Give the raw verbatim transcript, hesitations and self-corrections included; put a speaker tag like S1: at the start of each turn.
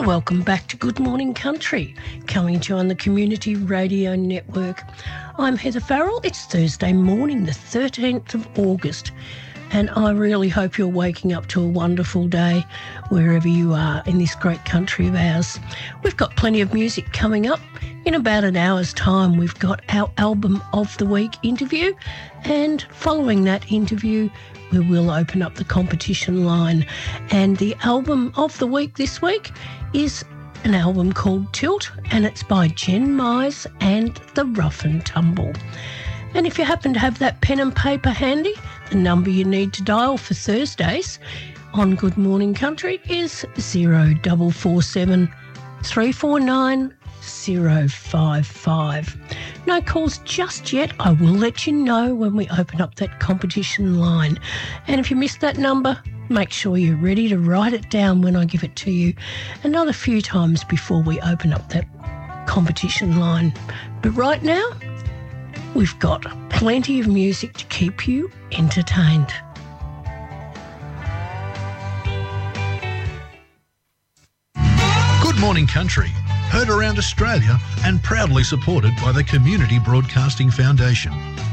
S1: And welcome back to Good Morning Country, coming to you on the Community Radio Network. I'm Heather Farrell. It's Thursday morning, the thirteenth of August, and I really hope you're waking up to a wonderful day wherever you are in this great country of ours. We've got plenty of music coming up. In about an hour's time, we've got our Album of the Week interview, and following that interview, we will open up the competition line. And the Album of the Week this week is an album called Tilt, and it's by Jen Mize and the Rough and Tumble. And if you happen to have that pen and paper handy, the number you need to dial for Thursdays on Good Morning Country is zero four four seven, three four nine, zero five five. No calls just yet. I will let you know when we open up that competition line. And if you missed that number, make sure you're ready to write it down when I give it to you another few times before we open up that competition line. But right now, we've got plenty of music to keep you entertained.
S2: Good Morning Country, heard around Australia and proudly supported by the Community Broadcasting Foundation.